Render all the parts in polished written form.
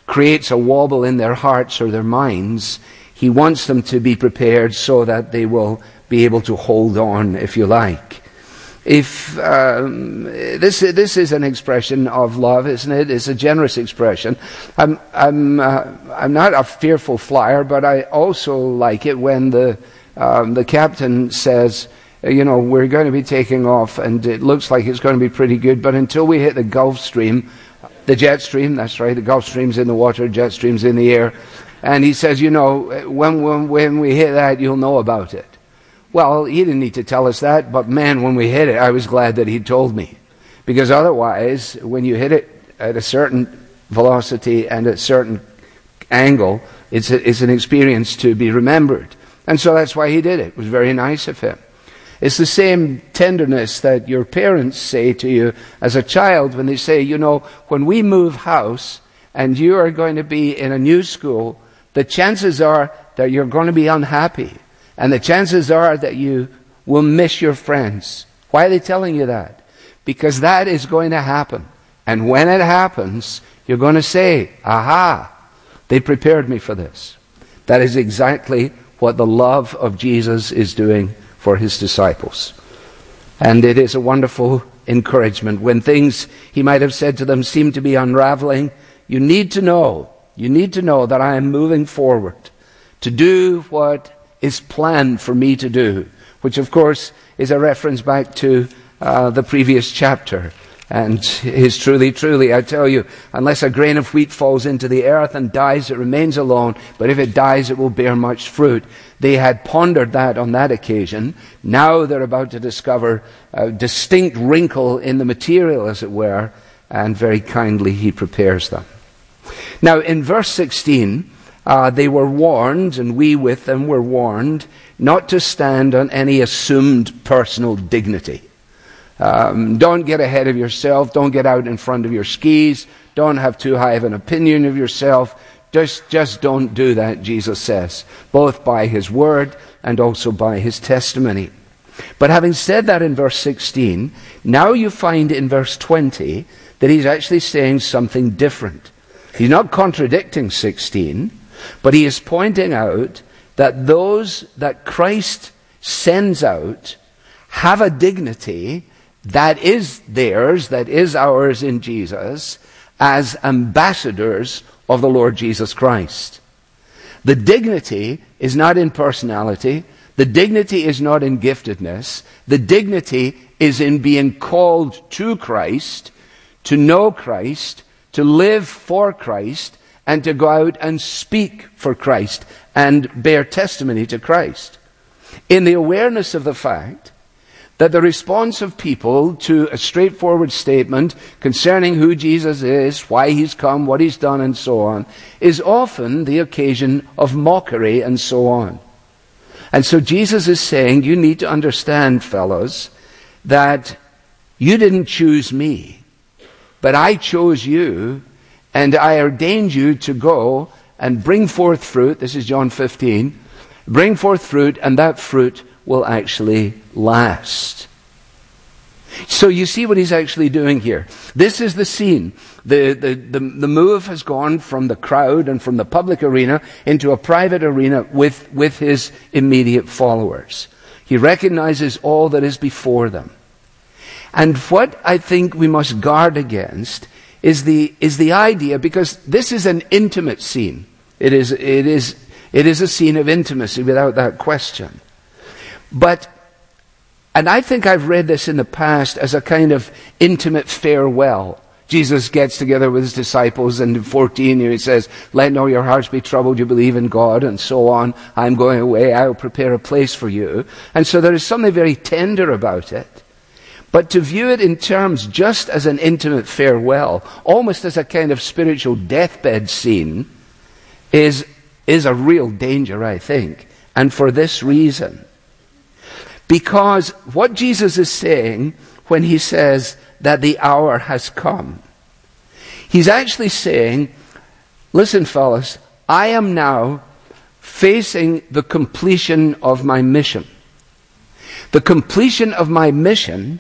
creates a wobble in their hearts or their minds, he wants them to be prepared so that they will be able to hold on, if you like. If this is an expression of love, isn't it? It's a generous expression. I'm not a fearful flyer, but I also like it when the captain says, we're going to be taking off, and it looks like it's going to be pretty good, but until we hit the Gulf Stream, the jet stream, that's right, the Gulf Stream's in the water, jet stream's in the air, and he says, when we hit that, you'll know about it. Well, he didn't need to tell us that, but man, when we hit it, I was glad that he told me. Because otherwise, when you hit it at a certain velocity and at a certain angle, it's an experience to be remembered. And so that's why he did it. It was very nice of him. It's the same tenderness that your parents say to you as a child when they say, when we move house and you are going to be in a new school, the chances are that you're going to be unhappy. And the chances are that you will miss your friends. Why are they telling you that? Because that is going to happen. And when it happens, you're going to say, aha, they prepared me for this. That is exactly what the love of Jesus is doing for his disciples. And it is a wonderful encouragement. When things he might have said to them seem to be unraveling, you need to know that I am moving forward to do what is planned for me to do, which of course is a reference back to the previous chapter. And is truly, I tell you, unless a grain of wheat falls into the earth and dies, it remains alone, but if it dies, it will bear much fruit. They had pondered that on that occasion. Now they're about to discover a distinct wrinkle in the material, as it were, and very kindly he prepares them. Now in verse 16, they were warned, and we with them were warned, not to stand on any assumed personal dignity. Don't get ahead of yourself. Don't get out in front of your skis. Don't have too high of an opinion of yourself. Just don't do that, Jesus says, both by his word and also by his testimony. But having said that in verse 16, now you find in verse 20 that he's actually saying something different. He's not contradicting 16, but he is pointing out that those that Christ sends out have a dignity that is theirs, that is ours in Jesus, as ambassadors of the Lord Jesus Christ. The dignity is not in personality. The dignity is not in giftedness. The dignity is in being called to Christ, to know Christ, to live for Christ, and to go out and speak for Christ and bear testimony to Christ. In the awareness of the fact that the response of people to a straightforward statement concerning who Jesus is, why he's come, what he's done, and so on, is often the occasion of mockery and so on. And so Jesus is saying, you need to understand, fellows, that you didn't choose me, but I chose you, and I ordained you to go and bring forth fruit. This is John 15. Bring forth fruit, and that fruit will actually last. So you see what he's actually doing here. This is the scene. The move has gone from the crowd and from the public arena into a private arena with his immediate followers. He recognizes all that is before them. And what I think we must guard against is the idea, because this is an intimate scene. It is a scene of intimacy without that question. And I think I've read this in the past as a kind of intimate farewell. Jesus gets together with his disciples, and in 14 he says, let not your hearts be troubled, you believe in God, and so on. I'm going away, I will prepare a place for you. And so there is something very tender about it. But to view it in terms just as an intimate farewell, almost as a kind of spiritual deathbed scene, is a real danger, I think. And for this reason. Because what Jesus is saying when he says that the hour has come, he's actually saying, listen fellas, I am now facing the completion of my mission. The completion of my mission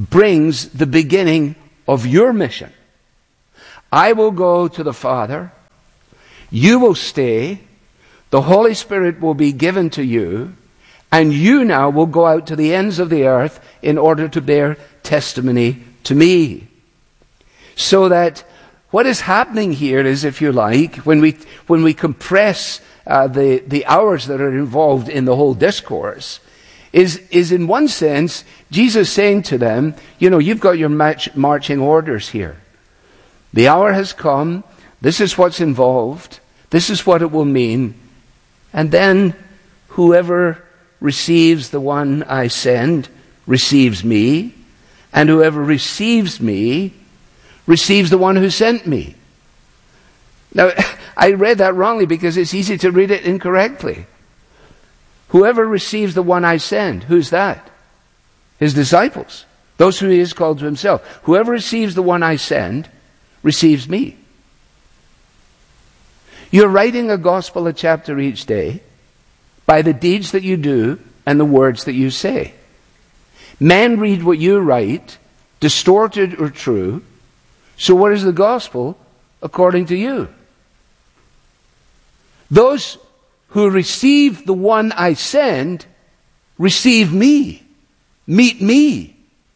brings the beginning of your mission. I will go to the Father, You will stay, the Holy Spirit will be given to you, and you now will go out to the ends of the earth in order to bear testimony to me. So that what is happening here is, if you like, when we compress the hours that are involved in the whole discourse, is in one sense Jesus saying to them, you've got your marching orders here. The hour has come. This is what's involved. This is what it will mean. And then whoever receives the one I send receives me, and whoever receives me receives the one who sent me. Now, I read that wrongly because it's easy to read it incorrectly. Whoever receives the one I send, who's that? His disciples, those who he has called to himself. Whoever receives the one I send receives me. You're writing a gospel a chapter each day by the deeds that you do and the words that you say. Men read what you write, distorted or true. So what is the gospel according to you? Those who receive the one I send receive me, meet me.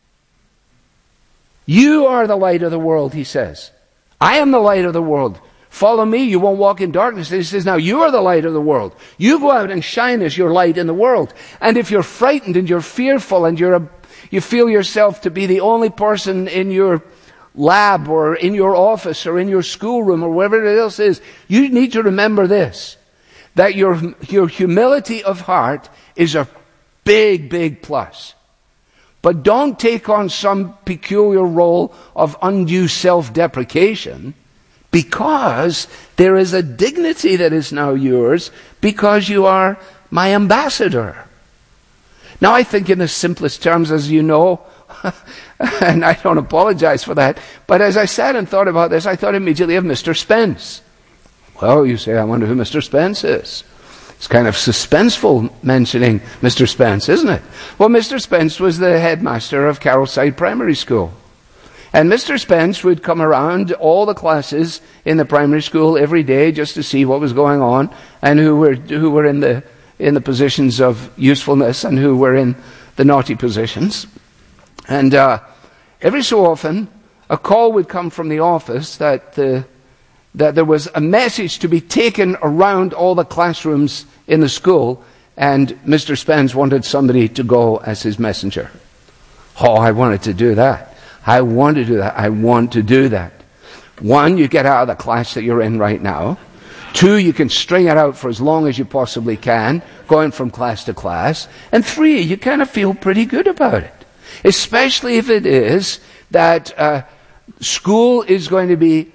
You are the light of the world, he says. I am the light of the world. Follow me, you won't walk in darkness. He says, now you are the light of the world. You go out and shine as your light in the world. And if you're frightened and you're fearful and you feel yourself to be the only person in your lab or in your office or in your schoolroom or wherever it else is, you need to remember this, that your humility of heart is a big, big plus. But don't take on some peculiar role of undue self-deprecation, because there is a dignity that is now yours because you are my ambassador. Now I think in the simplest terms, as you know, and I don't apologize for that, but as I sat and thought about this, I thought immediately of Mr. Spence. Well, you say, I wonder who Mr. Spence is. It's kind of suspenseful mentioning Mr. Spence, isn't it? Well, Mr. Spence was the headmaster of Carrollside Primary School. And Mr. Spence would come around all the classes in the primary school every day just to see what was going on and who were in the positions of usefulness and who were in the naughty positions. And every so often, a call would come from the office that there was a message to be taken around all the classrooms in the school, and Mr. Spence wanted somebody to go as his messenger. Oh, I wanted to do that. I want to do that. I want to do that. One, you get out of the class that you're in right now. Two, you can string it out for as long as you possibly can, going from class to class. And three, you kind of feel pretty good about it. Especially if it is that school is going to be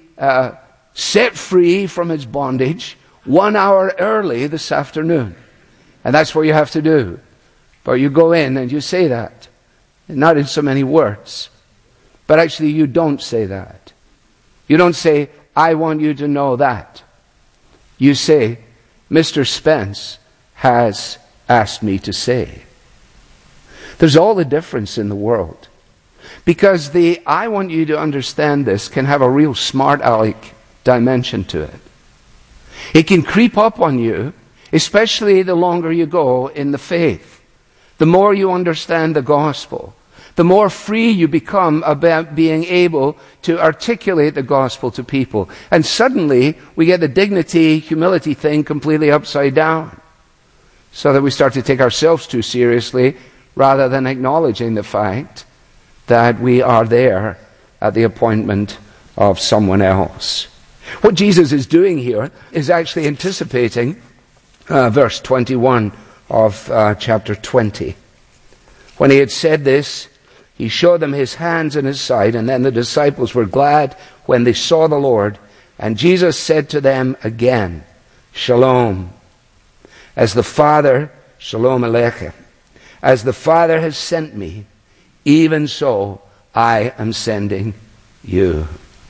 set free from its bondage 1 hour early this afternoon. And that's what you have to do. But you go in and you say that. Not in so many words. But actually you don't say that. You don't say, I want you to know that. You say, Mr. Spence has asked me to say. There's all the difference in the world. Because the I want you to understand this can have a real smart aleck dimension to it. It can creep up on you, especially the longer you go in the faith. The more you understand the gospel, the more free you become about being able to articulate the gospel to people. And suddenly, we get the dignity, humility thing completely upside down. So that we start to take ourselves too seriously, rather than acknowledging the fact that we are there at the appointment of someone else. What Jesus is doing here is actually anticipating verse 21 of chapter 20. When he had said this, he showed them his hands and his side, and then the disciples were glad when they saw the Lord. And Jesus said to them again, Shalom. As the Father, Shalom Aleichem. As the Father has sent me, even so I am sending you.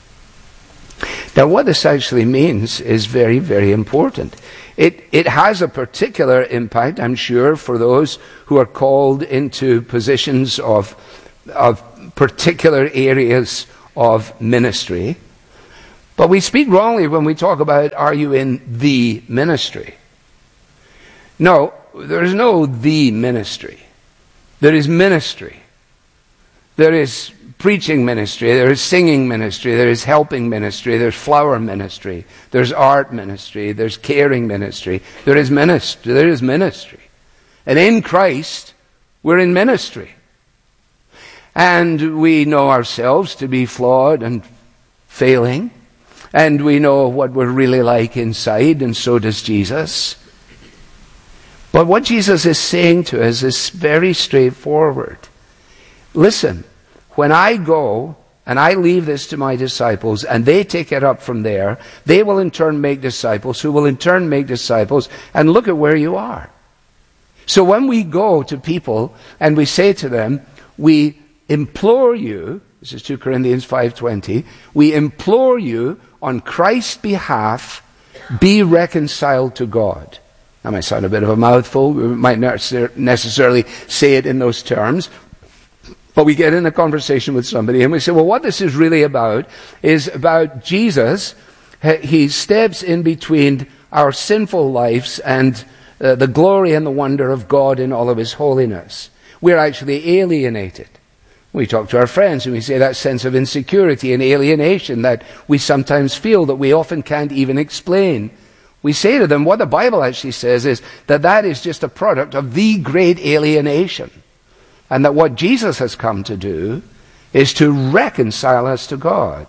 Now what this actually means is very, very important. It has a particular impact, I'm sure, for those who are called into positions of particular areas of ministry. But we speak wrongly when we talk about, are you in the ministry? No, there is no the ministry. There is ministry. There is preaching ministry, there is singing ministry, there is helping ministry, there's flower ministry, there's art ministry, there's caring ministry, there is ministry. And in Christ, we're in ministry. And we know ourselves to be flawed and failing, and we know what we're really like inside, and so does Jesus. But what Jesus is saying to us is very straightforward. Listen, when I go and I leave this to my disciples and they take it up from there, they will in turn make disciples who will in turn make disciples, and look at where you are. So when we go to people and we say to them, we implore you, this is 2 Corinthians 5:20, we implore you on Christ's behalf, be reconciled to God. That might sound a bit of a mouthful. We might not necessarily say it in those terms. But we get in a conversation with somebody and we say, well, what this is really about is about Jesus. He steps in between our sinful lives and the glory and the wonder of God in all of His holiness. We're actually alienated. We talk to our friends and we say that sense of insecurity and alienation that we sometimes feel that we often can't even explain. We say to them, what the Bible actually says is that is just a product of the great alienation. And that what Jesus has come to do is to reconcile us to God.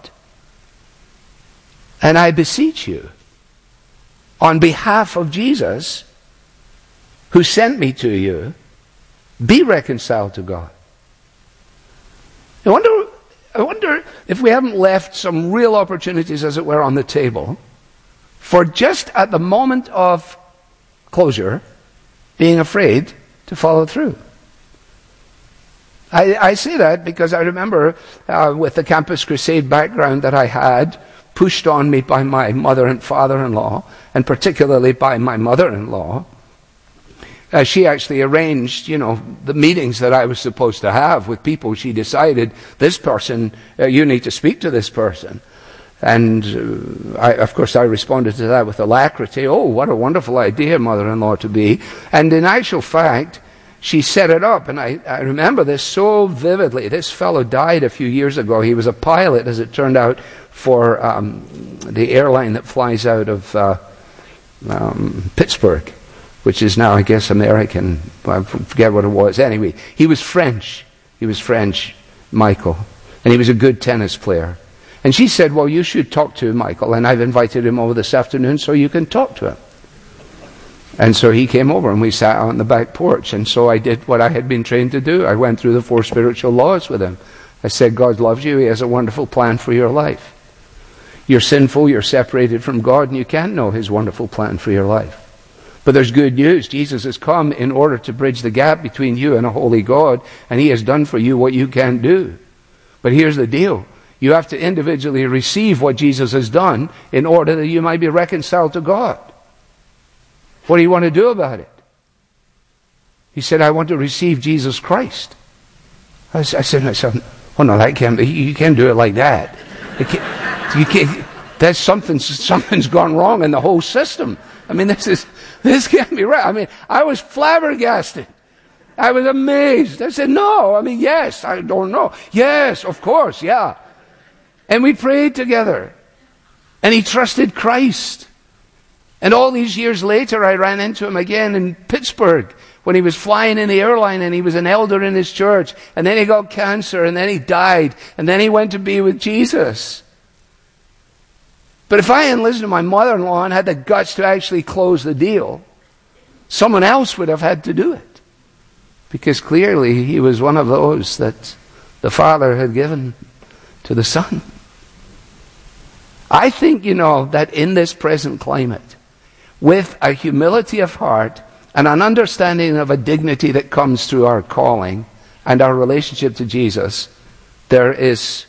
And I beseech you, on behalf of Jesus, who sent me to you, be reconciled to God. I wonder if we haven't left some real opportunities, as it were, on the table for just at the moment of closure, being afraid to follow through. I say that because I remember with the Campus Crusade background that I had, pushed on me by my mother and father-in-law, and particularly by my mother-in-law, she actually arranged, the meetings that I was supposed to have with people. She decided, this person, you need to speak to this person. And of course I responded to that with alacrity. Oh, what a wonderful idea, mother-in-law to be. And in actual fact, she set it up, and I remember this so vividly. This fellow died a few years ago. He was a pilot, as it turned out, for the airline that flies out of Pittsburgh, which is now, I guess, American. I forget what it was. Anyway, he was French. Michael. And he was a good tennis player. And she said, well, you should talk to Michael, and I've invited him over this afternoon so you can talk to him. And so he came over and we sat on the back porch. And so I did what I had been trained to do. I went through the 4 spiritual laws with him. I said, God loves you. He has a wonderful plan for your life. You're sinful. You're separated from God. And you can't know His wonderful plan for your life. But there's good news. Jesus has come in order to bridge the gap between you and a holy God. And He has done for you what you can't do. But here's the deal. You have to individually receive what Jesus has done in order that you might be reconciled to God. What do you want to do about it? He said, I want to receive Jesus Christ. I said, oh no, that can't be. You can't do it like that. You can't. That's something's gone wrong in the whole system. I mean, this can't be right. I mean, I was flabbergasted. I was amazed. I said, no. I mean, yes. I don't know. Yes, of course, yeah. And we prayed together. And he trusted Christ. And all these years later, I ran into him again in Pittsburgh when he was flying in the airline, and he was an elder in his church. And then he got cancer, and then he died. And then he went to be with Jesus. But if I hadn't listened to my mother-in-law and had the guts to actually close the deal, someone else would have had to do it. Because clearly he was one of those that the Father had given to the Son. I think, that in this present climate, with a humility of heart and an understanding of a dignity that comes through our calling and our relationship to Jesus, there is,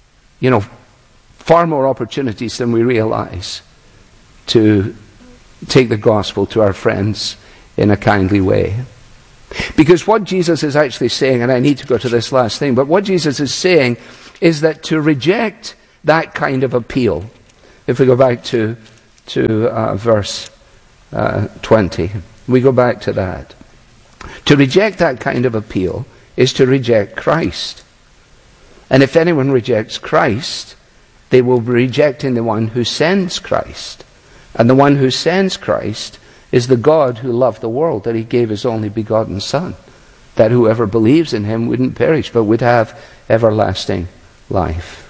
far more opportunities than we realize to take the gospel to our friends in a kindly way. Because what Jesus is actually saying, and I need to go to this last thing, but what Jesus is saying is that to reject that kind of appeal, if we go back to verse 20, we go back to that. To reject that kind of appeal is to reject Christ. And if anyone rejects Christ, they will be rejecting the one who sends Christ. And the one who sends Christ is the God who loved the world, that he gave his only begotten Son, that whoever believes in him wouldn't perish, but would have everlasting life.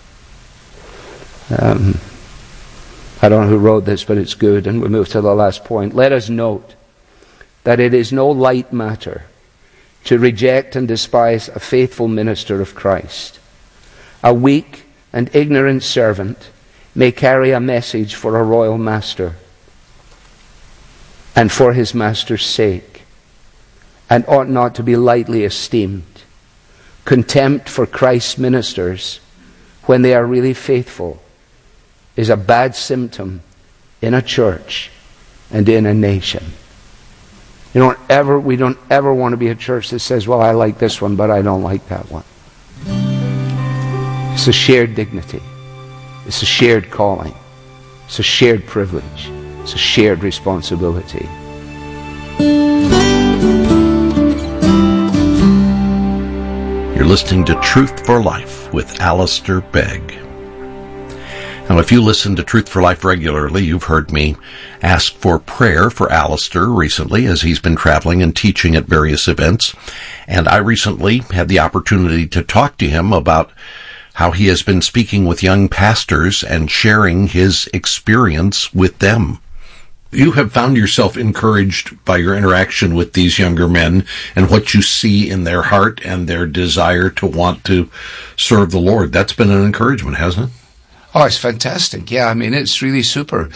I don't know who wrote this, but it's good, and we move to the last point. Let us note that it is no light matter to reject and despise a faithful minister of Christ. A weak and ignorant servant may carry a message for a royal master, and for his master's sake, and ought not to be lightly esteemed. Contempt for Christ's ministers, when they are really faithful, is a bad symptom in a church and in a nation. We don't ever want to be a church that says, well, I like this one, but I don't like that one. It's a shared dignity. It's a shared calling. It's a shared privilege. It's a shared responsibility. You're listening to Truth for Life with Alistair Begg. Now, if you listen to Truth for Life regularly, you've heard me ask for prayer for Alistair recently as he's been traveling and teaching at various events. And I recently had the opportunity to talk to him about how he has been speaking with young pastors and sharing his experience with them. You have found yourself encouraged by your interaction with these younger men and what you see in their heart and their desire to want to serve the Lord. That's been an encouragement, hasn't it? Oh, it's fantastic. Yeah, I mean, it's really super.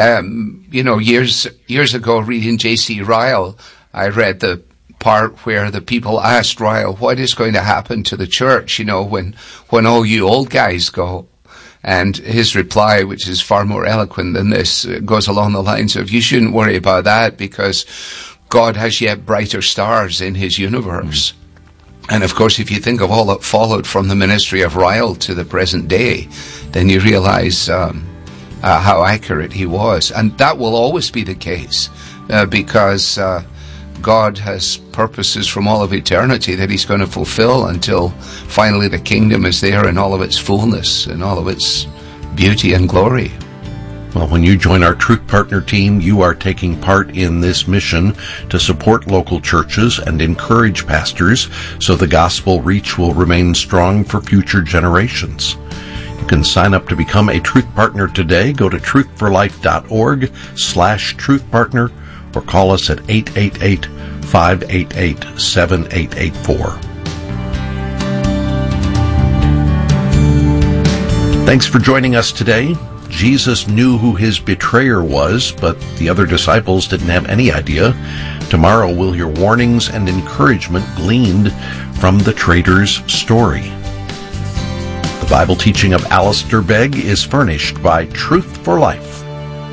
Years ago, reading J.C. Ryle, I read the part where the people asked Ryle, what is going to happen to the church, when all you old guys go? And his reply, which is far more eloquent than this, goes along the lines of, you shouldn't worry about that because God has yet brighter stars in his universe. And of course, if you think of all that followed from the ministry of Ryle to the present day, then you realize how accurate he was. And that will always be the case because God has purposes from all of eternity that he's going to fulfill until finally the kingdom is there in all of its fullness and all of its beauty and glory. Well, when you join our Truth Partner team, you are taking part in this mission to support local churches and encourage pastors so the gospel reach will remain strong for future generations. You can sign up to become a Truth Partner today. Go to truthforlife.org/truthpartner or call us at 888-588-7884. Thanks for joining us today. Jesus knew who his betrayer was, but the other disciples didn't have any idea. Tomorrow we'll hear warnings and encouragement gleaned from the traitor's story. The Bible teaching of Alistair Begg is furnished by Truth for Life,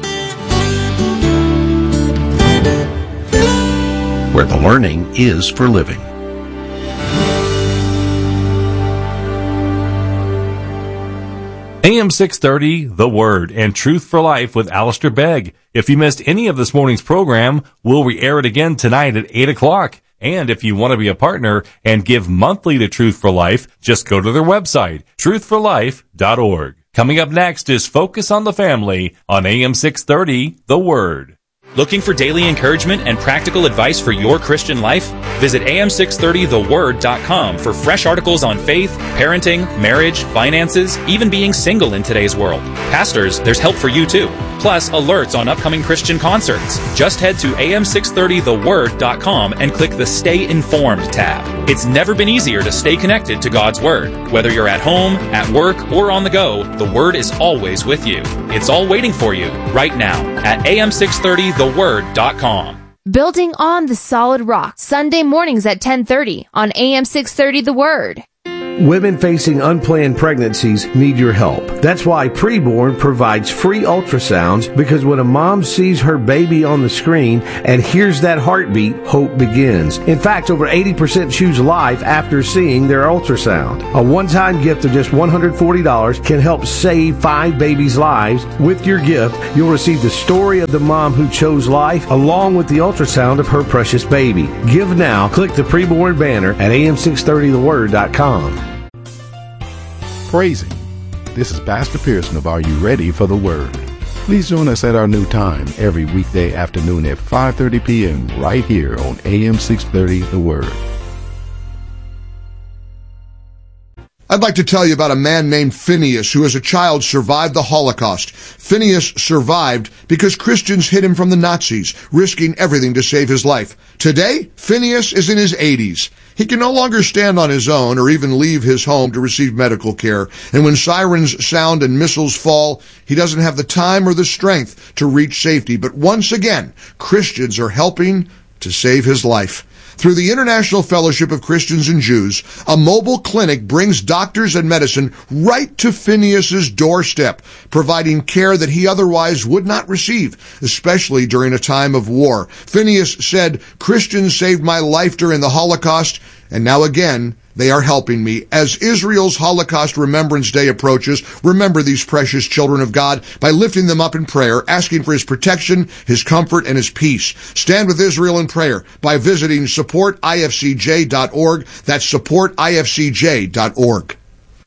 where the learning is for living. AM 630, The Word, and Truth for Life with Alistair Begg. If you missed any of this morning's program, we'll re-air it again tonight at 8 o'clock. And if you want to be a partner and give monthly to Truth for Life, just go to their website, truthforlife.org. Coming up next is Focus on the Family on AM 630, The Word. Looking for daily encouragement and practical advice for your Christian life? Visit am630theword.com for fresh articles on faith, parenting, marriage, finances, even being single in today's world. Pastors, there's help for you too. Plus, alerts on upcoming Christian concerts. Just head to am630theword.com and click the Stay Informed tab. It's never been easier to stay connected to God's Word. Whether you're at home, at work, or on the go, the Word is always with you. It's all waiting for you right now at am630theword.com. Building on the Solid Rock, Sunday mornings at 10:30 on AM 630 The Word. Women facing unplanned pregnancies need your help. That's why Preborn provides free ultrasounds, because when a mom sees her baby on the screen and hears that heartbeat, hope begins. In fact, over 80% choose life after seeing their ultrasound. A one-time gift of just $140 can help save 5 babies' lives. With your gift, you'll receive the story of the mom who chose life, along with the ultrasound of her precious baby. Give now. Click the Preborn banner at am630theword.com. Praising. This is Pastor Pearson of Are You Ready for the Word? Please join us at our new time every weekday afternoon at 5:30 p.m. right here on AM 630 The Word. I'd like to tell you about a man named Phineas who as a child survived the Holocaust. Phineas survived because Christians hid him from the Nazis, risking everything to save his life. Today, Phineas is in his 80s. He can no longer stand on his own or even leave his home to receive medical care. And when sirens sound and missiles fall, he doesn't have the time or the strength to reach safety. But once again, Christians are helping to save his life. Through the International Fellowship of Christians and Jews, a mobile clinic brings doctors and medicine right to Phineas's doorstep, providing care that he otherwise would not receive, especially during a time of war. Phineas said, "Christians saved my life during the Holocaust, and now again, they are helping me." As Israel's Holocaust Remembrance Day approaches, remember these precious children of God by lifting them up in prayer, asking for His protection, His comfort, and His peace. Stand with Israel in prayer by visiting supportifcj.org. That's supportifcj.org.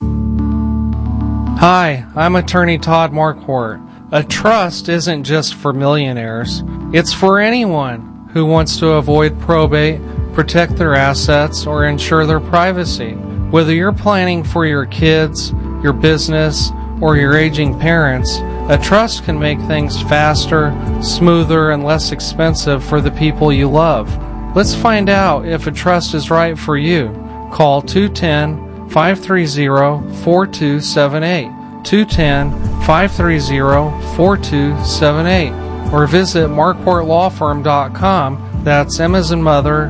Hi, I'm attorney Todd Marquardt. A trust isn't just for millionaires. It's for anyone who wants to avoid probate, protect their assets, or ensure their privacy. Whether you're planning for your kids, your business, or your aging parents, a trust can make things faster, smoother, and less expensive for the people you love. Let's find out if a trust is right for you. Call 210-530-4278, 210-530-4278, or visit marquartlawfirm.com. That's M as in mother,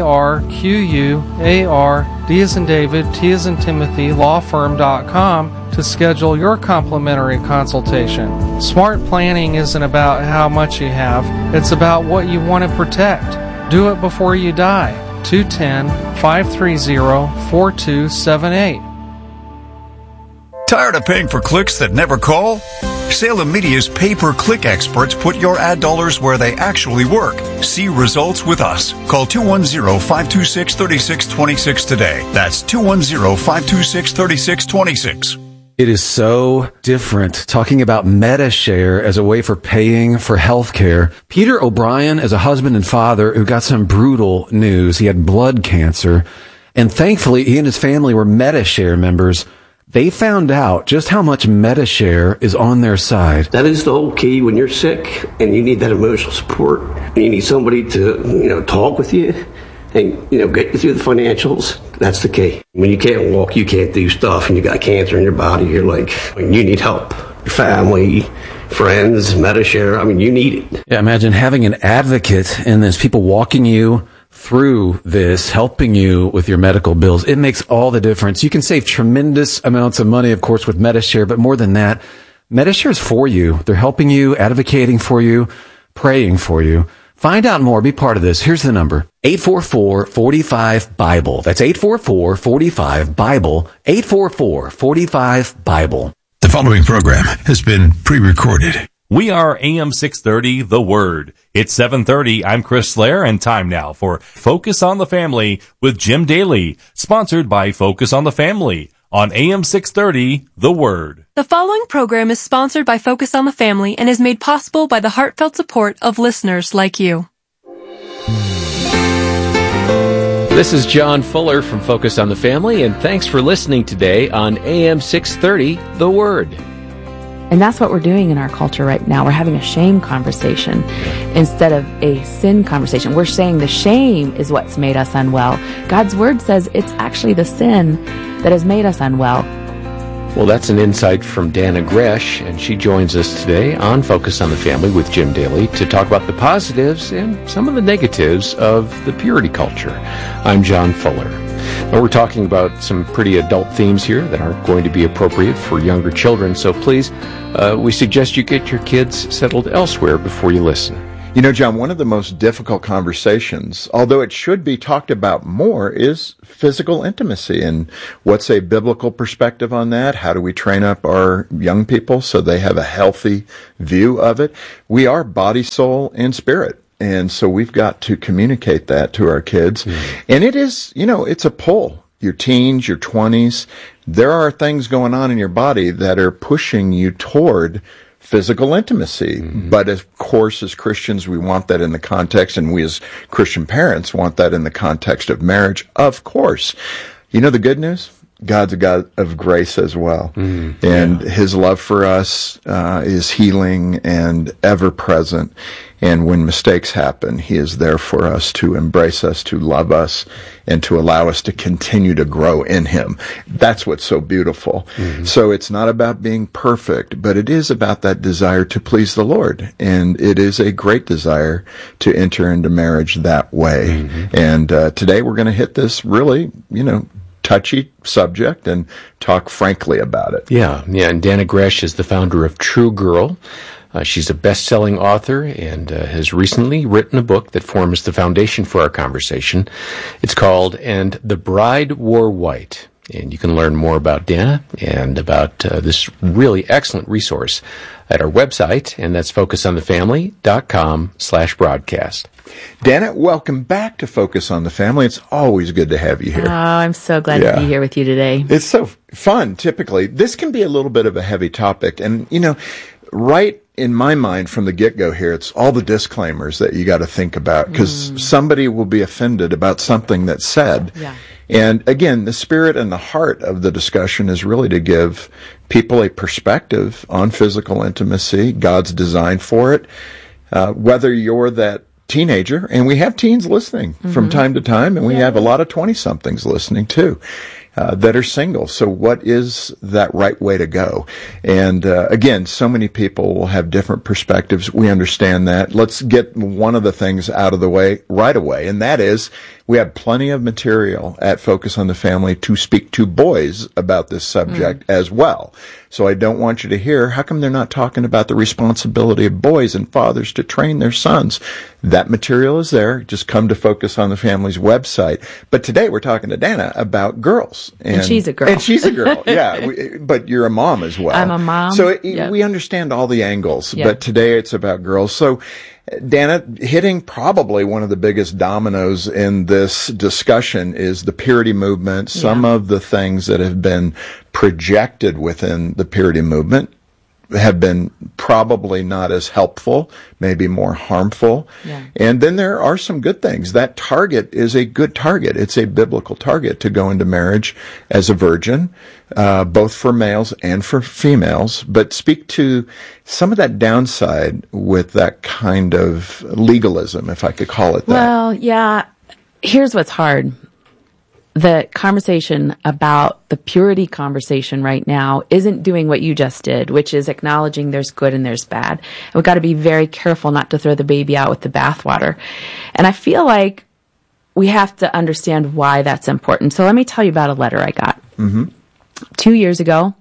ARQUAR, D as in David, T as in Timothy, lawfirm.com to schedule your complimentary consultation. Smart planning isn't about how much you have, it's about what you want to protect. Do it before you die. 210-530-4278. Tired of paying for clicks that never call? Salem Media's pay-per-click experts put your ad dollars where they actually work. See results with us. Call 210-526-3626 today. That's 210-526-3626. It is so different talking about MediShare as a way for paying for health care. Peter O'Brien is a husband and father who got some brutal news. He had blood cancer, and thankfully he and his family were MediShare members. They found out just how much MediShare is on their side. That is the whole key when you're sick and you need that emotional support. You need somebody to, talk with you and, get you through the financials. That's the key. When you can't walk, you can't do stuff, and you got cancer in your body, you're like, you need help. Your family, friends, MediShare, you need it. Yeah, imagine having an advocate in this, people walking you through this, helping you with your medical bills. It makes all the difference. You can save tremendous amounts of money, of course, with MediShare, but more than that, MediShare is for you. They're helping you, advocating for you, praying for you. Find out more. Be part of this. Here's the number. 844-45-BIBLE. That's 844-45-BIBLE. 844-45-BIBLE. The following program has been pre-recorded. We are AM 630, The Word. It's 7:30. I'm Chris Slayer, and time now for Focus on the Family with Jim Daly, sponsored by Focus on the Family on AM 630, The Word. The following program is sponsored by Focus on the Family and is made possible by the heartfelt support of listeners like you. This is John Fuller from Focus on the Family, and thanks for listening today on AM 630, The Word. And that's what we're doing in our culture right now. We're having a shame conversation instead of a sin conversation. We're saying the shame is what's made us unwell. God's Word says it's actually the sin that has made us unwell. Well, that's an insight from Dana Gresh, and she joins us today on Focus on the Family with Jim Daly to talk about the positives and some of the negatives of the purity culture. I'm John Fuller. Well, we're talking about some pretty adult themes here that aren't going to be appropriate for younger children, so please, we suggest you get your kids settled elsewhere before you listen. You know, John, one of the most difficult conversations, although it should be talked about more, is physical intimacy. And what's a biblical perspective on that? How do we train up our young people so they have a healthy view of it? We are body, soul, and spirit. And so we've got to communicate that to our kids. And it is, you know, it's a pull. Your teens, your 20s, there are things going on in your body that are pushing you toward physical intimacy. But of course, as Christians, we want that in the context, and we as Christian parents want that in the context of marriage, of course. You know the good news? God's a God of grace as well. And His love for us is healing and ever present. And when mistakes happen, He is there for us to embrace us, to love us, and to allow us to continue to grow in Him. That's what's so beautiful. So it's not about being perfect, but it is about that desire to please the Lord. And it is a great desire to enter into marriage that way. And today we're going to hit this really, you know, touchy subject and talk frankly about it. Yeah. And Dannah Gresh is the founder of True Girl. She's a best-selling author and has recently written a book that forms the foundation for our conversation. It's called And the Bride Wore White. And you can learn more about Dannah and about this really excellent resource at our website, and that's focusonthefamily.com/broadcast. Dannah, welcome back to Focus on the Family. It's always good to have you here. Oh, I'm so glad to be here with you today. It's so fun, typically. This can be a little bit of a heavy topic. And, you know, right in my mind from the get-go here, it's all the disclaimers that you got to think about, because somebody will be offended about something that's said. And again, the spirit and the heart of the discussion is really to give people a perspective on physical intimacy, God's design for it, whether you're that teenager, and we have teens listening from time to time, and we have a lot of 20-somethings listening too. That are single. So what is that right way to go? And again, so many people will have different perspectives. We understand that. Let's get one of the things out of the way right away, and that is we have plenty of material at Focus on the Family to speak to boys about this subject as well. So I don't want you to hear, how come they're not talking about the responsibility of boys and fathers to train their sons? That material is there. Just come to Focus on the Family's website. But today we're talking to Dannah about girls. And she's a girl. And she's a girl, but you're a mom as well. I'm a mom. So we understand all the angles, but today it's about girls. So Dannah, hitting probably one of the biggest dominoes in this discussion is the purity movement. Some of the things that have been projected within the purity movement have been probably not as helpful, maybe more harmful. And then there are some good things. That target is a good target. It's a biblical target to go into marriage as a virgin, both for males and for females. But speak to some of that downside with that kind of legalism, if I could call it that. Well, yeah. Here's what's hard. The conversation about the purity conversation right now isn't doing what you just did, which is acknowledging there's good and there's bad. And we've got to be very careful not to throw the baby out with the bathwater. And I feel like we have to understand why that's important. So let me tell you about a letter I got. 2 years ago,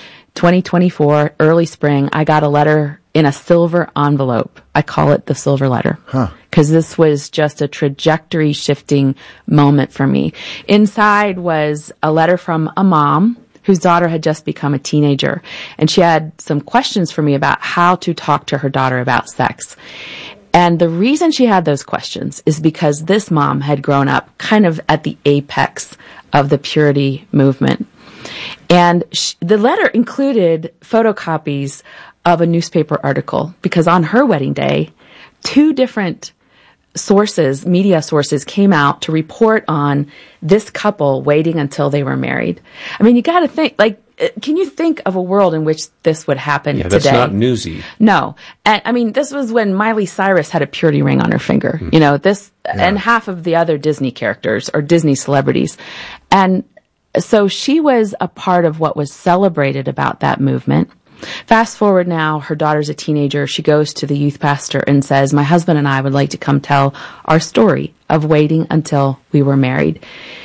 2024, early spring, I got a letter in a silver envelope. I call it the silver letter. Because this was just a trajectory shifting moment for me. Inside was a letter from a mom whose daughter had just become a teenager. And she had some questions for me about how to talk to her daughter about sex. And the reason she had those questions is because this mom had grown up kind of at the apex of the purity movement. And the letter included photocopies of a newspaper article because on her wedding day, 2 different sources, media sources, came out to report on this couple waiting until they were married. I mean, you got to think, like, can you think of a world in which this would happen today? That's not newsy. No. And I mean, this was when Miley Cyrus had a purity ring on her finger, you know, and half of the other Disney characters or Disney celebrities. And so she was a part of what was celebrated about that movement. Fast forward now, her daughter's a teenager. She goes to the youth pastor and says, my husband and I would like to come tell our story of waiting until we were married.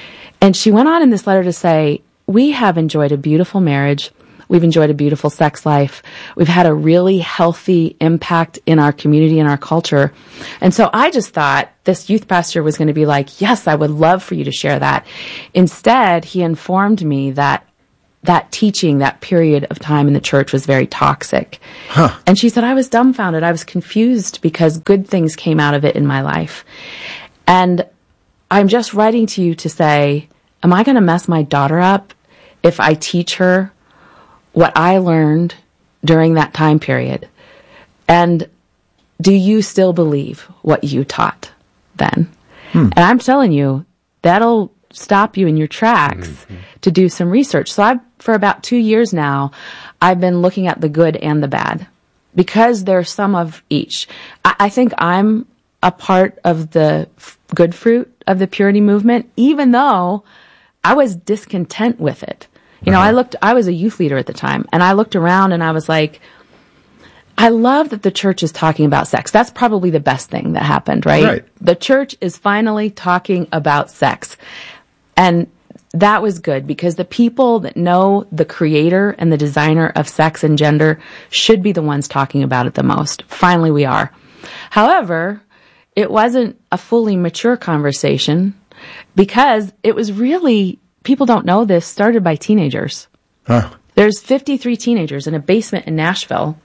And she went on in this letter to say, we have enjoyed a beautiful marriage. We've enjoyed a beautiful sex life. We've had a really healthy impact in our community and our culture. And so I just thought this youth pastor was going to be like, yes, I would love for you to share that. Instead, he informed me that teaching, that period of time in the church was very toxic. Huh. And she said, I was dumbfounded. I was confused because good things came out of it in my life. And I'm just writing to you to say, am I going to mess my daughter up if I teach her what I learned during that time period? And do you still believe what you taught then? And I'm telling you, that'll stop you in your tracks to do some research. So for about 2 years now, I've been looking at the good and the bad because there's some of each. I think I'm a part of the good fruit of the purity movement, even though I was discontent with it. You know, I was a youth leader at the time, and I looked around and I was like, I love that the church is talking about sex. That's probably the best thing that happened, right? The church is finally talking about sex. And that was good because the people that know the creator and the designer of sex and gender should be the ones talking about it the most. Finally, we are. However, it wasn't a fully mature conversation because it was really, people don't know this, started by teenagers. Huh. There's 53 teenagers in a basement in Nashville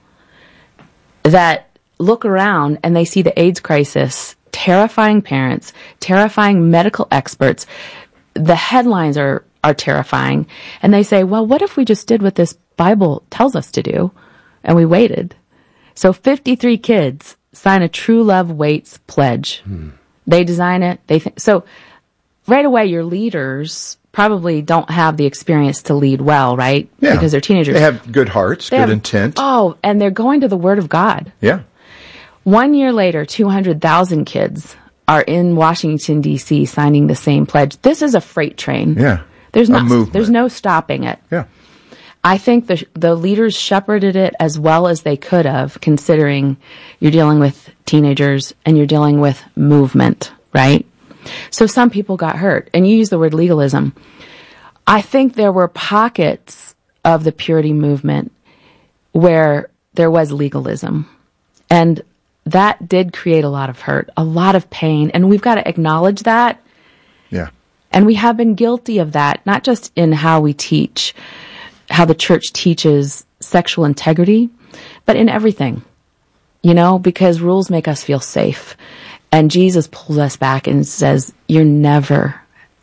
that look around and they see the AIDS crisis, terrifying parents, terrifying medical experts. The headlines are terrifying. And they say, well, what if we just did what this Bible tells us to do? And we waited. So 53 kids sign a True Love Waits pledge. They design it. So right away, your leaders probably don't have the experience to lead well, right? Yeah. Because they're teenagers. They have good hearts, good intent. Oh, and they're going to the Word of God. Yeah. 1 year later, 200,000 kids are in Washington, D.C. signing the same pledge. This is a freight train. Yeah. There's no stopping it. Yeah. I think the leaders shepherded it as well as they could have, considering you're dealing with teenagers and you're dealing with movement, right? So some people got hurt. And you use the word legalism. I think there were pockets of the purity movement where there was legalism. And that did create a lot of hurt, a lot of pain. And we've got to acknowledge that. Yeah. And we have been guilty of that, not just in how we teach, how the church teaches sexual integrity, but in everything, you know, because rules make us feel safe. And Jesus pulls us back and says, you're never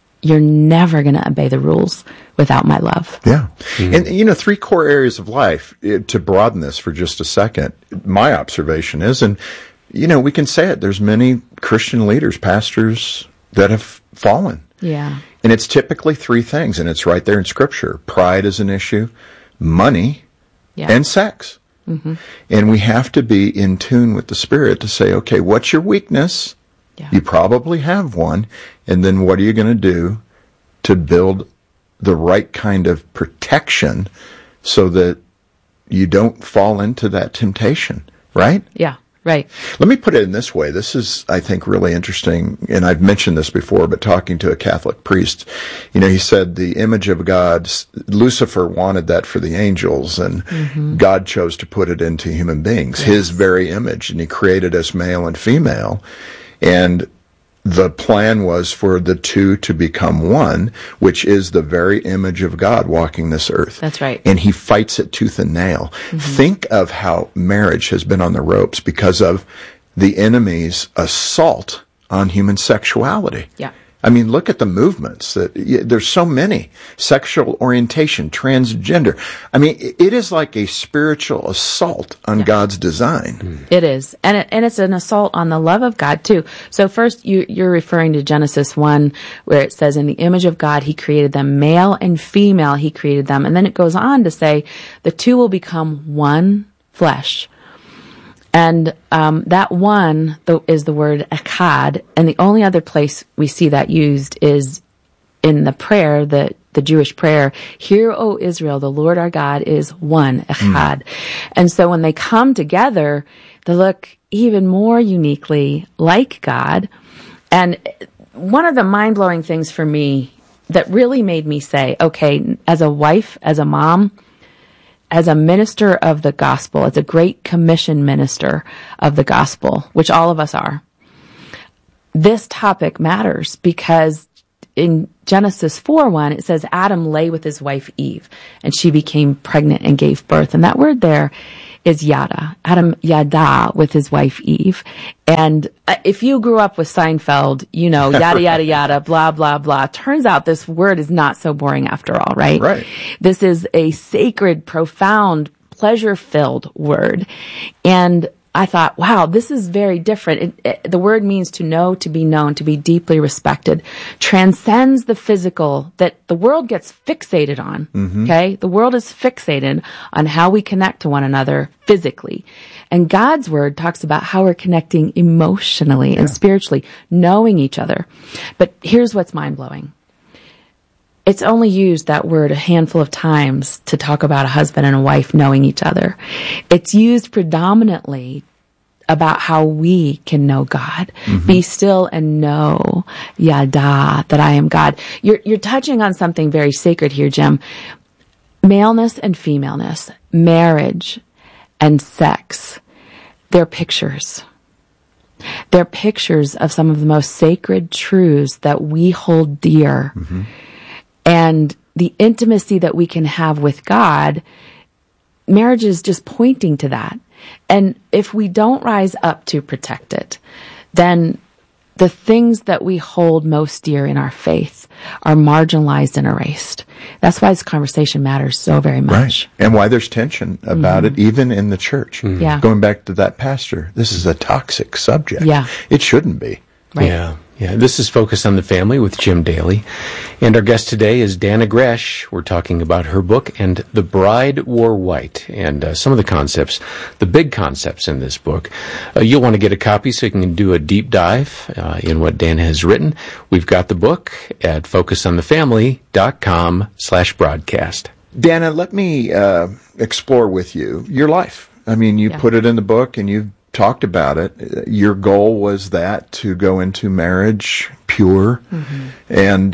going to obey the rules without my love. Yeah. And, you know, 3 core areas of life, to broaden this for just a second, my observation is, and, you know, we can say it, there's many Christian leaders, pastors that have fallen. Yeah. And it's typically 3 things, and it's right there in Scripture. Pride is an issue, money, and sex. Mm-hmm. And we have to be in tune with the Spirit to say, okay, what's your weakness? Yeah. You probably have one. And then what are you going to do to build the right kind of protection so that you don't fall into that temptation, right? Yeah, right. Let me put it in this way. This is, I think, really interesting, and I've mentioned this before, but talking to a Catholic priest, you know, he said the image of God, Lucifer wanted that for the angels, and God chose to put it into human beings, his very image, and he created us male and female, and the plan was for the two to become one, which is the very image of God walking this earth. That's right. And he fights it tooth and nail. Think of how marriage has been on the ropes because of the enemy's assault on human sexuality. Yeah. I mean, look at the movements. There's so many. Sexual orientation, transgender. I mean, it is like a spiritual assault on God's design. It is. And it's an assault on the love of God, too. So first, you're referring to Genesis 1, where it says, in the image of God, he created them. Male and female, he created them. And then it goes on to say, the two will become one flesh. And that one is the word echad, and the only other place we see that used is in the prayer, the Jewish prayer, "Hear, O Israel, the Lord our God is one, echad." And so when they come together, they look even more uniquely like God. And one of the mind-blowing things for me that really made me say, okay, as a wife, as a mom, as a minister of the gospel, as a Great Commission minister of the gospel, which all of us are, this topic matters because in Genesis 4:1, it says Adam lay with his wife Eve, and she became pregnant and gave birth. And that word there is yada. Adam yada with his wife Eve. And if you grew up with Seinfeld, you know, yada, yada, yada, blah, blah, blah. Turns out this word is not so boring after all, right? Right. This is a sacred, profound, pleasure-filled word. And I thought, wow, this is very different. The word means to know, to be known, to be deeply respected, transcends the physical that the world gets fixated on. Mm-hmm. Okay? The world is fixated on how we connect to one another physically. And God's word talks about how we're connecting emotionally and spiritually, knowing each other. But here's what's mind-blowing. It's only used, that word, a handful of times to talk about a husband and a wife knowing each other. It's used predominantly about how we can know God. Mm-hmm. Be still and know, yada, that I am God. You're touching on something very sacred here, Jim. Maleness and femaleness, marriage and sex, they're pictures. They're pictures of some of the most sacred truths that we hold dear. Mm-hmm. And the intimacy that we can have with God, marriage is just pointing to that. And if we don't rise up to protect it, then the things that we hold most dear in our faith are marginalized and erased. That's why this conversation matters so very much. Right. And why there's tension about it, even in the church. Mm-hmm. Yeah. Going back to that pastor, this is a toxic subject. Yeah. It shouldn't be. Right. Yeah, this is Focus on the Family with Jim Daly. And our guest today is Dannah Gresh. We're talking about her book, And the Bride Wore White, and some of the concepts, the big concepts in this book. You'll want to get a copy so you can do a deep dive in what Dannah has written. We've got the book at focusonthefamily.com/broadcast. Dannah, let me explore with you your life. I mean, you put it in the book and you've talked about it. Your goal was to go into marriage pure, and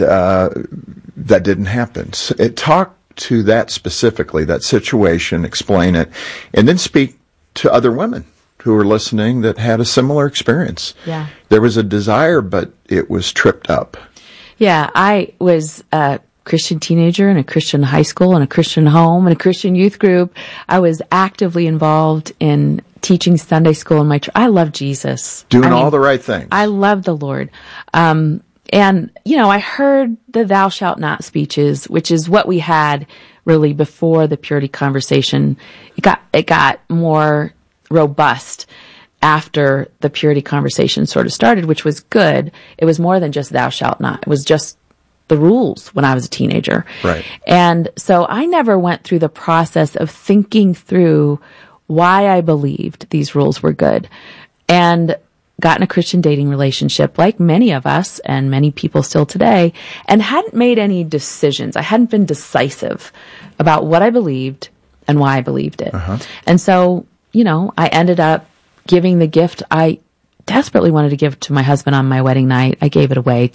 that didn't happen. So talk to that specifically, that situation, explain it, and then speak to other women who are listening that had a similar experience. Yeah. There was a desire, but it was tripped up. Yeah, I was a Christian teenager in a Christian high school, in a Christian home, in a Christian youth group. I was actively involved in teaching Sunday school in my church. I love Jesus. Doing all the right things. I love the Lord. And, you know, I heard the thou shalt not speeches, which is what we had really before the purity conversation. It got more robust after the purity conversation sort of started, which was good. It was more than just thou shalt not. It was just the rules when I was a teenager. Right. And so I never went through the process of thinking through why I believed these rules were good, and got in a Christian dating relationship like many of us and many people still today, and hadn't made any decisions. I hadn't been decisive about what I believed and why I believed it. And so, you know, I ended up giving the gift I desperately wanted to give to my husband on my wedding night. I gave it away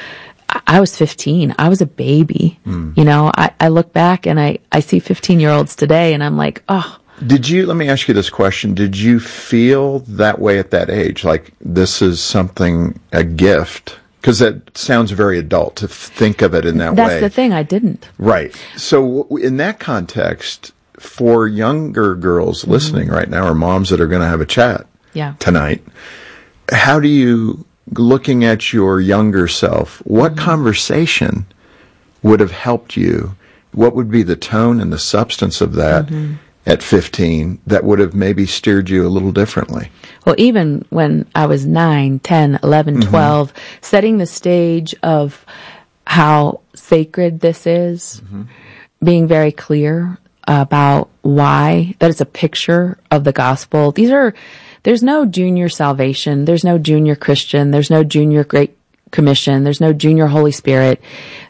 I was 15. I was a baby. You know, I look back and I see 15-year-olds today and I'm like, oh. Let me ask you this question. Did you feel that way at that age? Like this is a gift? Because that sounds very adult to think of it in that way. That's the thing. I didn't. Right. So in that context, for younger girls listening right now, or moms that are going to have a chat tonight, how do you, looking at your younger self, what conversation would have helped you? What would be the tone and the substance of that at 15 that would have maybe steered you a little differently? Well, even when I was 9, 10, 11, 12, setting the stage of how sacred this is, being very clear about why, that it's a picture of the gospel. There's no junior salvation. There's no junior Christian. There's no junior Great Commission. There's no junior Holy Spirit.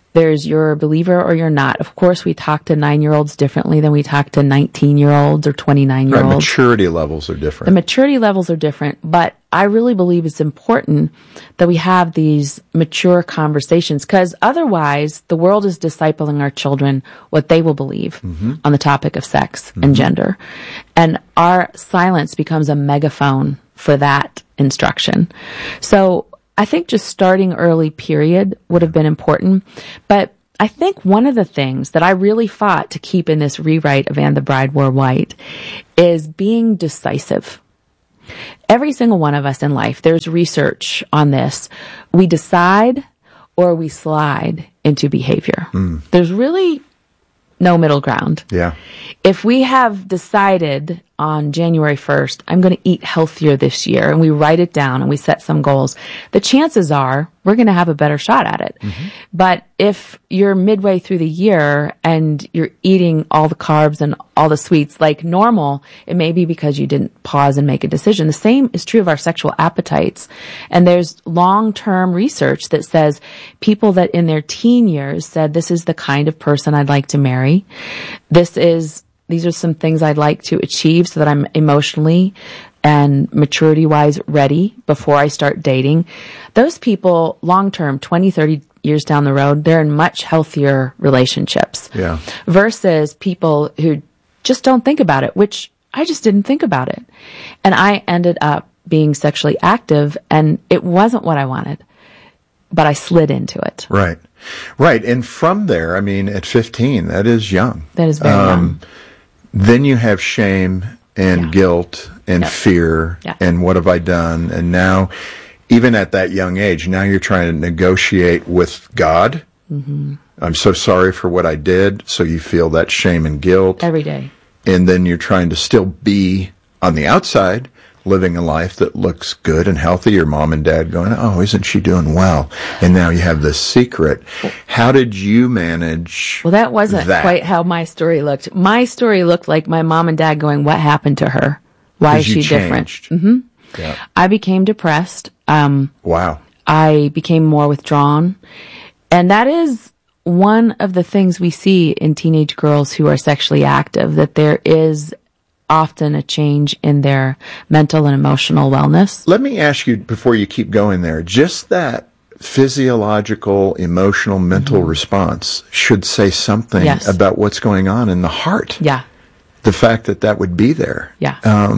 There's you're a believer or you're not. Of course, we talk to 9-year-olds differently than we talk to 19-year-olds or 29-year-olds. Right, maturity levels are different. The maturity levels are different, but I really believe it's important that we have these mature conversations, because otherwise the world is discipling our children what they will believe on the topic of sex and gender. And our silence becomes a megaphone for that instruction. So I think just starting early, period, would have been important. But I think one of the things that I really fought to keep in this rewrite of And the Bride Wore White is being decisive. Every single one of us in life, there's research on this. We decide or we slide into behavior. There's really no middle ground. Yeah. If we have decided on January 1st, I'm going to eat healthier this year, and we write it down and we set some goals, the chances are we're going to have a better shot at it. But if you're midway through the year and you're eating all the carbs and all the sweets like normal, it may be because you didn't pause and make a decision. The same is true of our sexual appetites. And there's long-term research that says people that in their teen years said, this is the kind of person I'd like to marry. These are some things I'd like to achieve so that I'm emotionally and maturity-wise ready before I start dating. Those people, long-term, 20, 30 years down the road, they're in much healthier relationships. Yeah. Versus people who just don't think about it, which I just didn't think about it. And I ended up being sexually active, and it wasn't what I wanted, but I slid into it. Right. Right. And from there, I mean, at 15, that is young. That is very young. Then you have shame and guilt and fear and what have I done? And now, even at that young age, now you're trying to negotiate with God. I'm so sorry for what I did. So you feel that shame and guilt. Every day. And then you're trying to still be on the outside, living a life that looks good and healthy. Your mom and dad going, oh, isn't she doing well? And now you have this secret. How did you manage? Well, that wasn't quite how my story looked. My story looked like my mom and dad going, what happened to her? Why is she different? Yeah. I became depressed. Wow. I became more withdrawn. And that is one of the things we see in teenage girls who are sexually active, that there is often a change in their mental and emotional wellness. Let me ask you, before you keep going there, just that physiological, emotional, mental response should say something about what's going on in the heart. Yeah. The fact that would be there. Yeah.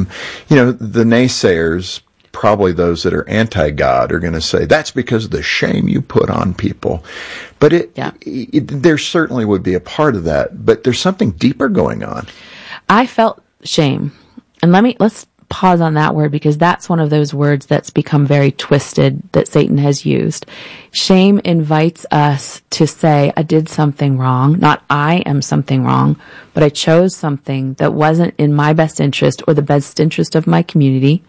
The naysayers, probably those that are anti-God, are going to say, that's because of the shame you put on people. But there certainly would be a part of that, but there's something deeper going on. I felt shame. And let's pause on that word, because that's one of those words that's become very twisted that Satan has used. Shame invites us to say, I did something wrong. Not I am something wrong, but I chose something that wasn't in my best interest or the best interest of my community.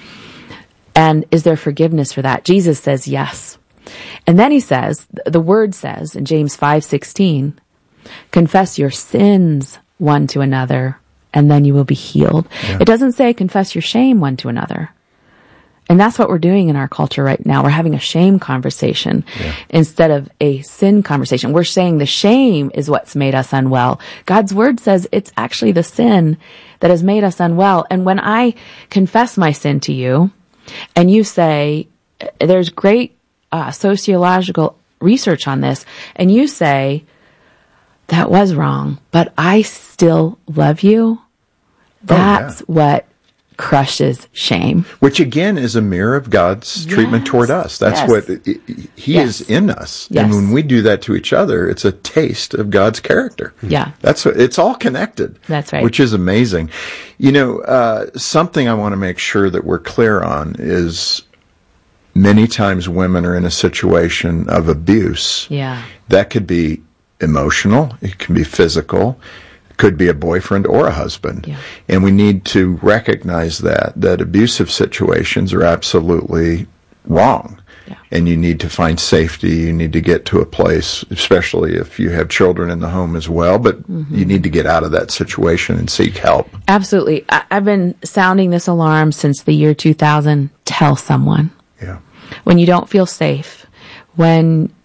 And is there forgiveness for that? Jesus says yes. And then he says, the word says in James 5:16, confess your sins one to another, and then you will be healed. Yeah. It doesn't say confess your shame one to another. And that's what we're doing in our culture right now. We're having a shame conversation instead of a sin conversation. We're saying the shame is what's made us unwell. God's word says it's actually the sin that has made us unwell. And when I confess my sin to you, and you say, there's great sociological research on this, and you say, that was wrong, but I still love you. That's what crushes shame. Which again is a mirror of God's treatment toward us. That's what He is in us. And when we do that to each other, it's a taste of God's character. Yeah. It's all connected. That's right. Which is amazing. Something I want to make sure that we're clear on is many times women are in a situation of abuse. Yeah. That could be emotional, it can be physical, it could be a boyfriend or a husband. Yeah. And we need to recognize that abusive situations are absolutely wrong. Yeah. And you need to find safety, you need to get to a place, especially if you have children in the home as well, but you need to get out of that situation and seek help. Absolutely. I've been sounding this alarm since the year 2000. Tell someone. Yeah. When you don't feel safe, when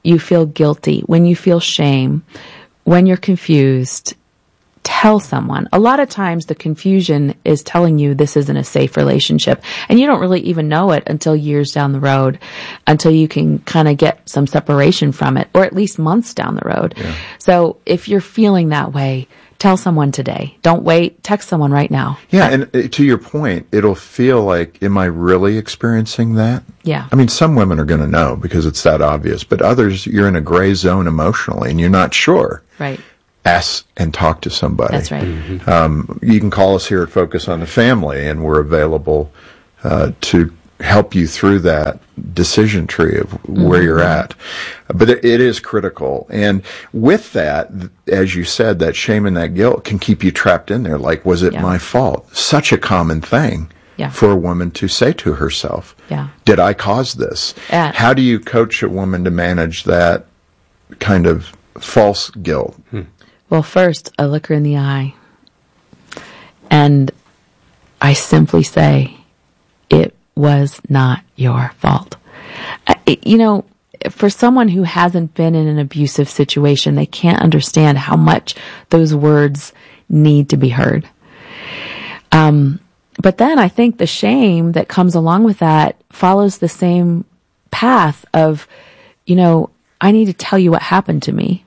you feel guilty, when you feel shame, when you're confused, tell someone. A lot of times the confusion is telling you this isn't a safe relationship, and you don't really even know it until years down the road, until you can kind of get some separation from it, or at least months down the road. Yeah. So if you're feeling that way, tell someone today. Don't wait. Text someone right now. Yeah, and to your point, it'll feel like, am I really experiencing that? Yeah. I mean, some women are going to know because it's that obvious, but others, you're in a gray zone emotionally and you're not sure. Right. Ask and talk to somebody. That's right. You can call us here at Focus on the Family, and we're available to help you through that decision tree of where you're at. But it is critical. And with that, as you said, that shame and that guilt can keep you trapped in there. Like, was it my fault? Such a common thing for a woman to say to herself. Yeah. Did I cause this? How do you coach a woman to manage that kind of false guilt? Well, first, I look her in the eye, and I simply say, it was not your fault. For someone who hasn't been in an abusive situation, they can't understand how much those words need to be heard. But then I think the shame that comes along with that follows the same path of, I need to tell you what happened to me.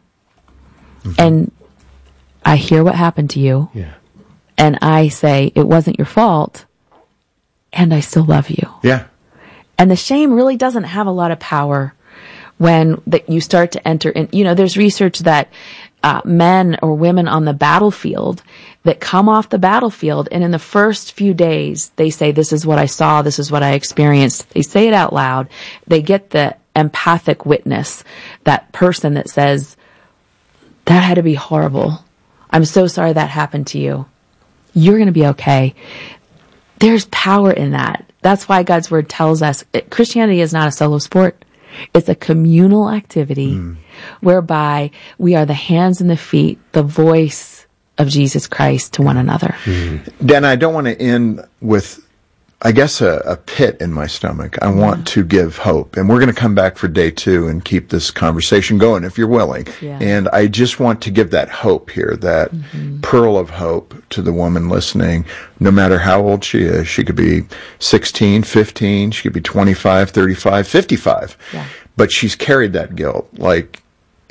And I hear what happened to you. Yeah. And I say, it wasn't your fault. And I still love you. Yeah. And the shame really doesn't have a lot of power when you start to enter in. There's research that men or women on the battlefield that come off the battlefield, and in the first few days, they say, this is what I saw, this is what I experienced. They say it out loud. They get the empathic witness, that person that says, that had to be horrible. I'm so sorry that happened to you. You're going to be okay. There's power in that. That's why God's word tells us Christianity is not a solo sport. It's a communal activity whereby we are the hands and the feet, the voice of Jesus Christ to one another. Dan, I don't want to end with, I guess, a pit in my stomach. I want to give hope. And we're going to come back for day 2 and keep this conversation going if you're willing. Yeah. And I just want to give that hope here, that pearl of hope to the woman listening, no matter how old she is. She could be 16, 15, she could be 25, 35, 55. Yeah. But she's carried that guilt. Like,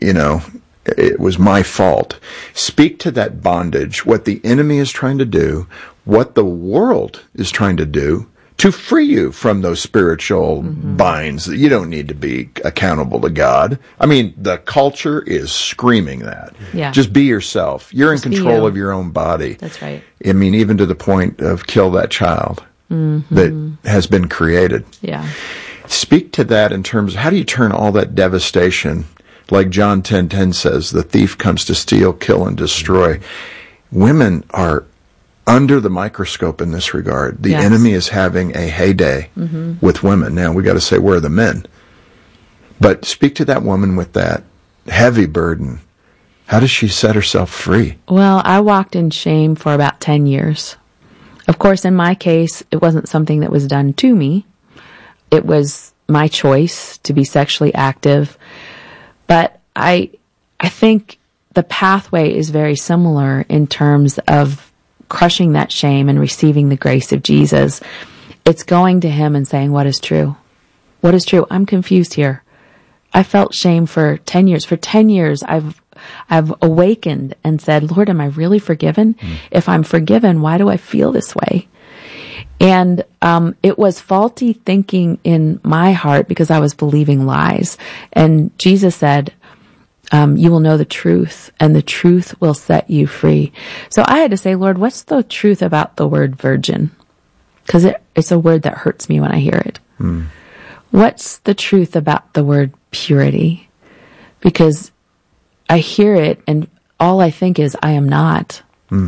it was my fault. Speak to that bondage, what the enemy is trying to do, what the world is trying to do to free you from those spiritual binds that you don't need to be accountable to God. I mean, the culture is screaming that. Yeah. Just be yourself. You're Just in be control you. of your own body. That's right. I mean, even to the point of kill that child that has been created. Yeah. Speak to that in terms of how do you turn all that devastation, like John 10:10 says, the thief comes to steal, kill, and destroy. Women are under the microscope in this regard. The enemy is having a heyday with women. Now, we got to say, where are the men? But speak to that woman with that heavy burden. How does she set herself free? Well, I walked in shame for about 10 years. Of course, in my case, it wasn't something that was done to me. It was my choice to be sexually active. But I think the pathway is very similar in terms of crushing that shame and receiving the grace of Jesus. It's going to him and saying, what is true? What is true? I'm confused here. I felt shame for 10 years. For 10 years, I've awakened and said, Lord, am I really forgiven? If I'm forgiven, why do I feel this way? And it was faulty thinking in my heart because I was believing lies. And Jesus said, you will know the truth, and the truth will set you free. So I had to say, Lord, what's the truth about the word virgin? Because it's a word that hurts me when I hear it. What's the truth about the word purity? Because I hear it, and all I think is, I am not.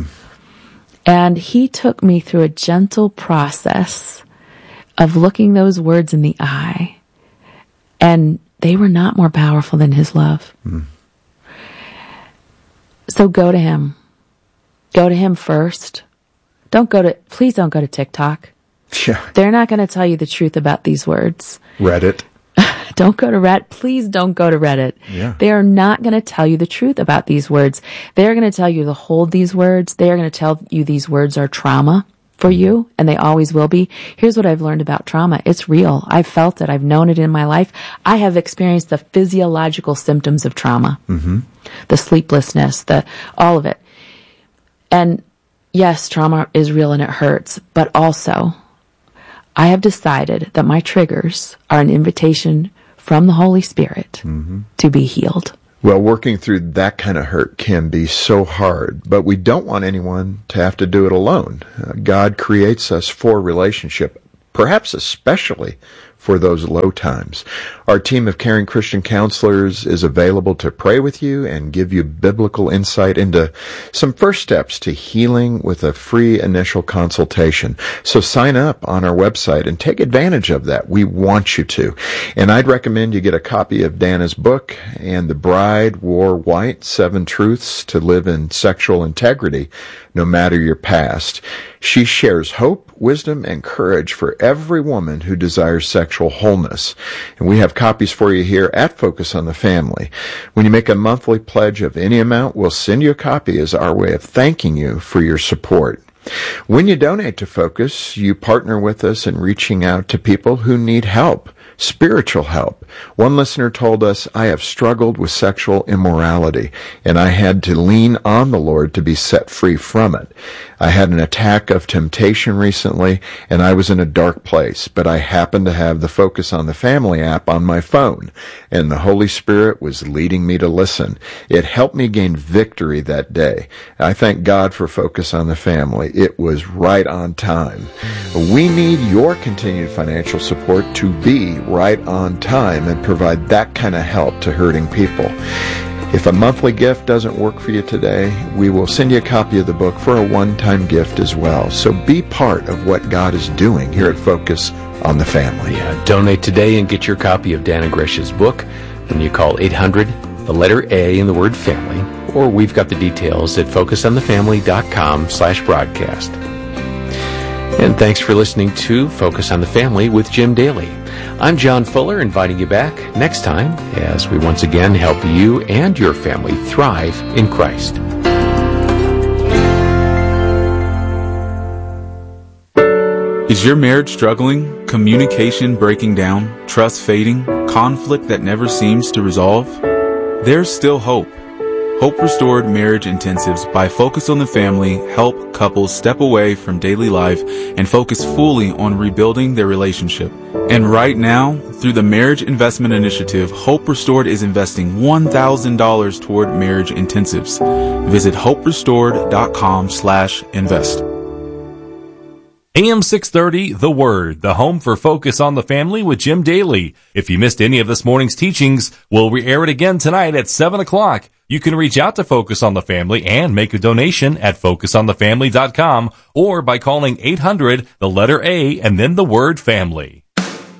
And he took me through a gentle process of looking those words in the eye, and they were not more powerful than his love. So go to him. Go to him first. Please don't go to TikTok. Yeah. They're not going to tell you the truth about these words. Reddit. Don't go to Reddit. Please don't go to Reddit. Yeah. They are not going to tell you the truth about these words. They're going to tell you to hold these words. They are going to tell you these words are trauma for you, and they always will be. Here's what I've learned about trauma. It's real. I've felt it. I've known it in my life. I have experienced the physiological symptoms of trauma. Mm-hmm. The sleeplessness, all of it. And yes, trauma is real and it hurts, but also I have decided that my triggers are an invitation from the Holy Spirit to be healed. Well, working through that kind of hurt can be so hard, but we don't want anyone to have to do it alone. God creates us for relationship, perhaps especially for those low times. Our team of caring Christian counselors is available to pray with you and give you biblical insight into some first steps to healing with a free initial consultation. So sign up on our website and take advantage of that. We want you to. And I'd recommend you get a copy of Dana's book, And the Bride Wore White, 7 Truths to Live in Sexual Integrity, no matter your past. She shares hope, wisdom, and courage for every woman who desires sexual wholeness. And we have copies for you here at Focus on the Family. When you make a monthly pledge of any amount, we'll send you a copy as our way of thanking you for your support. When you donate to Focus, you partner with us in reaching out to people who need help, spiritual help. One listener told us, I have struggled with sexual immorality, and I had to lean on the Lord to be set free from it. I had an attack of temptation recently, and I was in a dark place, but I happened to have the Focus on the Family app on my phone, and the Holy Spirit was leading me to listen. It helped me gain victory that day. I thank God for Focus on the Family. It was right on time. We need your continued financial support to be right on time and provide that kind of help to hurting people. If a monthly gift doesn't work for you today, we will send you a copy of the book for a one-time gift as well. So be part of what God is doing here at Focus on the Family. Yeah, donate today and get your copy of Dana Gresh's book when you call 800, the letter A in the word family, or we've got the details at focusonthefamily.com/broadcast. And thanks for listening to Focus on the Family with Jim Daly. I'm John Fuller, inviting you back next time as we once again help you and your family thrive in Christ. Is your marriage struggling? Communication breaking down? Trust fading? Conflict that never seems to resolve? There's still hope. Hope Restored Marriage Intensives by Focus on the Family help couples step away from daily life and focus fully on rebuilding their relationship. And right now, through the Marriage Investment Initiative, Hope Restored is investing $1,000 toward marriage intensives. Visit hoperestored.com/invest. AM 630, The Word, the home for Focus on the Family with Jim Daly. If you missed any of this morning's teachings, we'll re-air it again tonight at 7 o'clock. You can reach out to Focus on the Family and make a donation at focusonthefamily.com or by calling 800, the letter A, and then the word family.